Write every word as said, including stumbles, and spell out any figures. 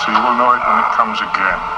so you will know it when it comes again.